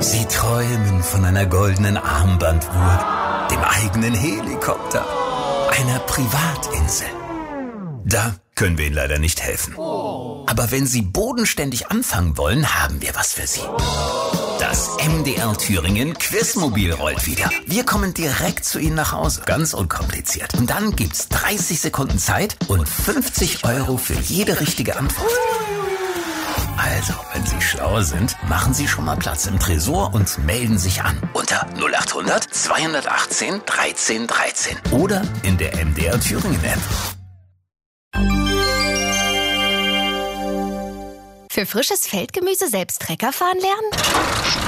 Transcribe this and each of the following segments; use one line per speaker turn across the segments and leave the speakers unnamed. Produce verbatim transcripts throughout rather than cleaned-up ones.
Sie träumen von einer goldenen Armbanduhr, dem eigenen Helikopter, einer Privatinsel. Da können wir Ihnen leider nicht helfen. Aber wenn Sie bodenständig anfangen wollen, haben wir was für Sie. Das M D R Thüringen Quizmobil rollt wieder. Wir kommen direkt zu Ihnen nach Hause. Ganz unkompliziert. Und dann gibt's dreißig Sekunden Zeit und fünfzig Euro für jede richtige Antwort. Also, wenn Sie schlau sind, machen Sie schon mal Platz im Tresor und melden sich an. Unter null acht hundert zweihundertachtzehn dreizehn dreizehn. Oder in der M D R Thüringen App.
Für frisches Feldgemüse selbst Trecker fahren lernen?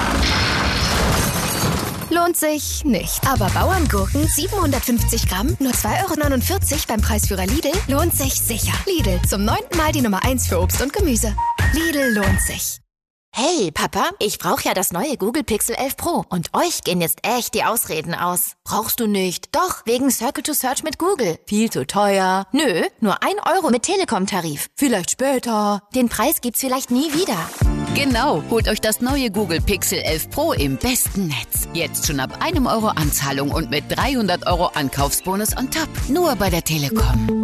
Lohnt sich nicht. Aber Bauerngurken siebenhundertfünfzig Gramm, nur zwei Euro neunundvierzig beim Preisführer Lidl, lohnt sich sicher. Lidl, zum neunten Mal die Nummer eins für Obst und Gemüse. Lidl lohnt sich.
Hey, Papa, ich brauche ja das neue Google Pixel elf Pro und euch gehen jetzt echt die Ausreden aus. Brauchst du nicht? Doch, wegen Circle to Search mit Google. Viel zu teuer. Nö, nur ein Euro mit Telekom-Tarif. Vielleicht später. Den Preis gibt's vielleicht nie wieder.
Genau, holt euch das neue Google Pixel elf Pro im besten Netz. Jetzt schon ab einem Euro Anzahlung und mit dreihundert Euro Ankaufsbonus on top. Nur bei der Telekom.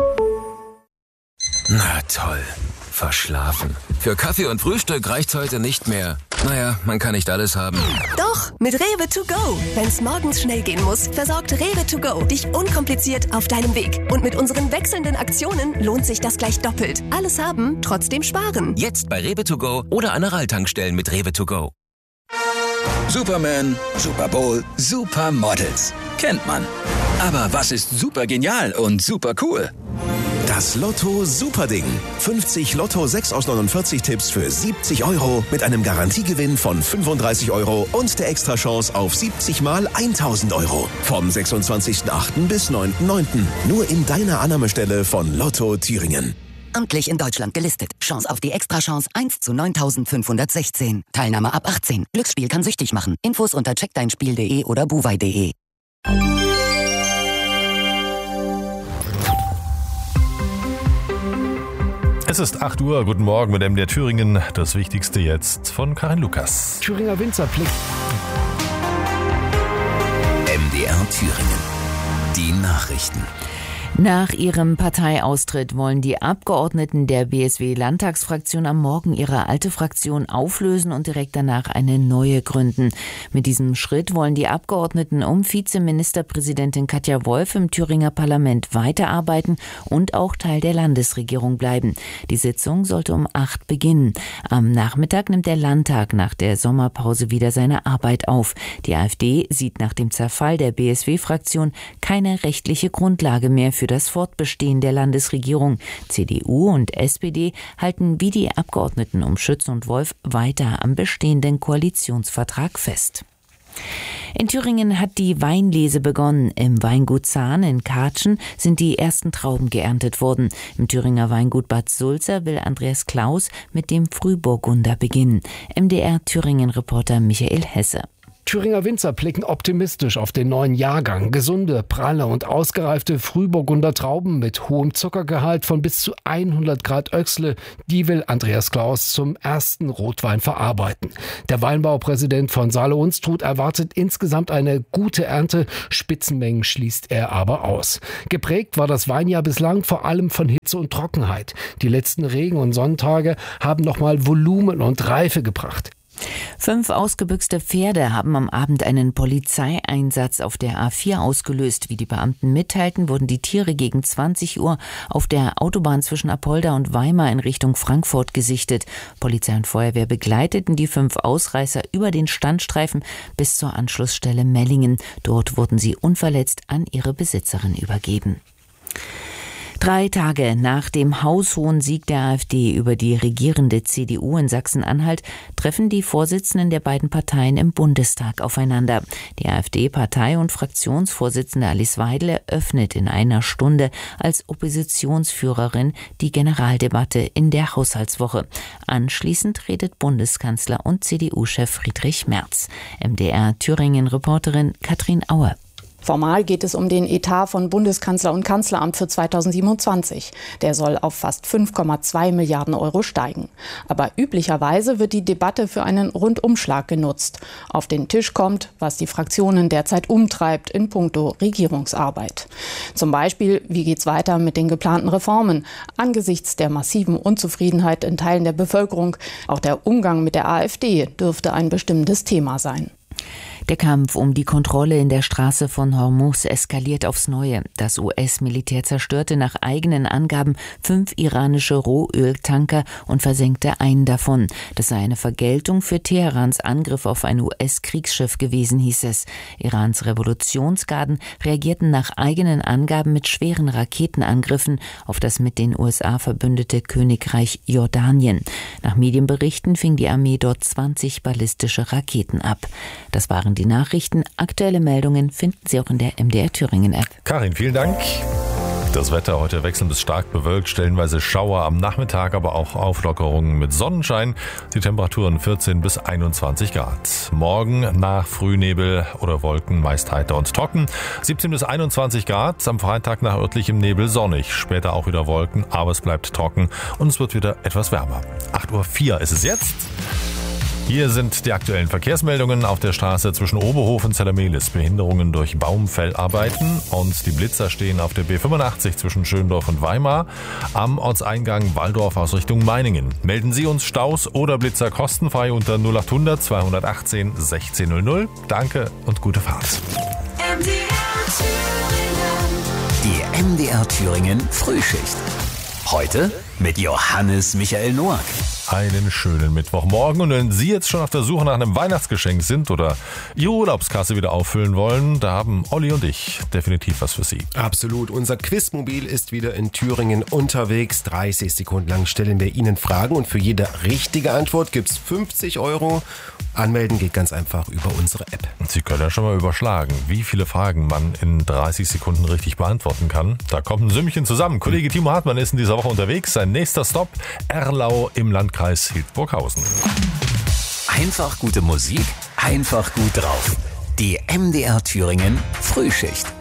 Na toll. Verschlafen. Für Kaffee und Frühstück reicht's heute nicht mehr. Naja, man kann nicht alles haben.
Doch, mit Rewe to go. Wenn's morgens schnell gehen muss, versorgt Rewe to go dich unkompliziert auf deinem Weg. Und mit unseren wechselnden Aktionen lohnt sich das gleich doppelt. Alles haben, trotzdem sparen.
Jetzt bei Rewe to go oder an der Rall-Tankstellen mit Rewe to go.
Superman, Super Bowl, Supermodels. Kennt man. Aber was ist super genial und super cool?
Das Lotto Superding. fünfzig Lotto sechs aus neunundvierzig Tipps für siebzig Euro mit einem Garantiegewinn von fünfunddreißig Euro und der Extrachance auf siebzig mal tausend Euro. Vom sechsundzwanzigsten achten bis neunten neunten Nur in deiner Annahmestelle von Lotto Thüringen.
Amtlich in Deutschland gelistet. Chance auf die Extrachance eins zu neuntausendfünfhundertsechzehn. Teilnahme ab achtzehn. Glücksspiel kann süchtig machen. Infos unter check dein spiel punkt de oder buwei punkt de.
Es ist acht Uhr, guten Morgen mit M D R Thüringen. Das Wichtigste jetzt von Karin Lukas.
Thüringer Winzerblick.
M D R Thüringen. Die Nachrichten.
Nach ihrem Parteiaustritt wollen die Abgeordneten der B S W-Landtagsfraktion am Morgen ihre alte Fraktion auflösen und direkt danach eine neue gründen. Mit diesem Schritt wollen die Abgeordneten um Vizeministerpräsidentin Katja Wolf im Thüringer Parlament weiterarbeiten und auch Teil der Landesregierung bleiben. Die Sitzung sollte um acht beginnen. Am Nachmittag nimmt der Landtag nach der Sommerpause wieder seine Arbeit auf. Die AfD sieht nach dem Zerfall der B S W-Fraktion keine rechtliche Grundlage mehr für das Fortbestehen der Landesregierung. C D U und S P D halten wie die Abgeordneten um Schütz und Wolf weiter am bestehenden Koalitionsvertrag fest. In Thüringen hat die Weinlese begonnen. Im Weingut Zahn in Katschen sind die ersten Trauben geerntet worden. Im Thüringer Weingut Bad Sulza will Andreas Klaus mit dem Frühburgunder beginnen. M D R Thüringen-Reporter Michael Hesse.
Thüringer Winzer blicken optimistisch auf den neuen Jahrgang. Gesunde, pralle und ausgereifte Frühburgunder Trauben mit hohem Zuckergehalt von bis zu hundert Grad Öchsle, die will Andreas Klaus zum ersten Rotwein verarbeiten. Der Weinbaupräsident von Saale-Unstrut erwartet insgesamt eine gute Ernte, Spitzenmengen schließt er aber aus. Geprägt war das Weinjahr bislang vor allem von Hitze und Trockenheit. Die letzten Regen- und Sonnentage haben nochmal Volumen und Reife gebracht.
Fünf ausgebüxte Pferde haben am Abend einen Polizeieinsatz auf der A vier ausgelöst. Wie die Beamten mitteilten, wurden die Tiere gegen zwanzig Uhr auf der Autobahn zwischen Apolda und Weimar in Richtung Frankfurt gesichtet. Polizei und Feuerwehr begleiteten die fünf Ausreißer über den Standstreifen bis zur Anschlussstelle Mellingen. Dort wurden sie unverletzt an ihre Besitzerin übergeben. Drei Tage nach dem haushohen Sieg der AfD über die regierende C D U in Sachsen-Anhalt treffen die Vorsitzenden der beiden Parteien im Bundestag aufeinander. Die AfD-Partei- und Fraktionsvorsitzende Alice Weidel eröffnet in einer Stunde als Oppositionsführerin die Generaldebatte in der Haushaltswoche. Anschließend redet Bundeskanzler und C D U-Chef Friedrich Merz. M D R Thüringen-Reporterin Katrin Auer.
Formal geht es um den Etat von Bundeskanzler und Kanzleramt für zweitausendsiebenundzwanzig. Der soll auf fast fünf Komma zwei Milliarden Euro steigen. Aber üblicherweise wird die Debatte für einen Rundumschlag genutzt. Auf den Tisch kommt, was die Fraktionen derzeit umtreibt in puncto Regierungsarbeit. Zum Beispiel, wie geht's weiter mit den geplanten Reformen? Angesichts der massiven Unzufriedenheit in Teilen der Bevölkerung, auch der Umgang mit der AfD dürfte ein bestimmendes Thema sein.
Der Kampf um die Kontrolle in der Straße von Hormuz eskaliert aufs Neue. Das U S-Militär zerstörte nach eigenen Angaben fünf iranische Rohöltanker und versenkte einen davon. Das sei eine Vergeltung für Teherans Angriff auf ein U S-Kriegsschiff gewesen, hieß es. Irans Revolutionsgarden reagierten nach eigenen Angaben mit schweren Raketenangriffen auf das mit den U S A verbündete Königreich Jordanien. Nach Medienberichten fing die Armee dort zwanzig ballistische Raketen ab. Das waren die Nachrichten. Aktuelle Meldungen finden Sie auch in der M D R Thüringen App.
Karin, vielen Dank. Das Wetter heute wechselnd bis stark bewölkt, stellenweise Schauer am Nachmittag, aber auch Auflockerungen mit Sonnenschein. Die Temperaturen vierzehn bis einundzwanzig Grad. Morgen nach Frühnebel oder Wolken meist heiter und trocken. siebzehn bis einundzwanzig Grad. Am Freitag nach örtlichem Nebel sonnig. Später auch wieder Wolken, aber es bleibt trocken und es wird wieder etwas wärmer. acht Uhr vier ist es jetzt. Hier sind die aktuellen Verkehrsmeldungen auf der Straße zwischen Oberhof und Zellermehlis. Behinderungen durch Baumfellarbeiten und die Blitzer stehen auf der B fünfundachtzig zwischen Schöndorf und Weimar. Am Ortseingang Walldorf aus Richtung Meiningen. Melden Sie uns Staus oder Blitzer kostenfrei unter null achthundert zweihundertachtzehn sechzehnhundert. Danke und gute Fahrt.
Die M D R Thüringen Frühschicht. Heute mit Johannes Michael Noack.
Einen schönen Mittwochmorgen. Und wenn Sie jetzt schon auf der Suche nach einem Weihnachtsgeschenk sind oder Ihre Urlaubskasse wieder auffüllen wollen, da haben Olli und ich definitiv was für Sie.
Absolut. Unser Quizmobil ist wieder in Thüringen unterwegs. dreißig Sekunden lang stellen wir Ihnen Fragen und für jede richtige Antwort gibt es fünfzig Euro. Anmelden geht ganz einfach über unsere App.
Sie können ja schon mal überschlagen, wie viele Fragen man in dreißig Sekunden richtig beantworten kann. Da kommt ein Sümmchen zusammen. Kollege Timo Hartmann ist in dieser Woche unterwegs. Sein nächster Stopp, Erlau im Landkreis Hildburghausen.
Einfach gute Musik, einfach gut drauf. Die M D R Thüringen Frühschicht.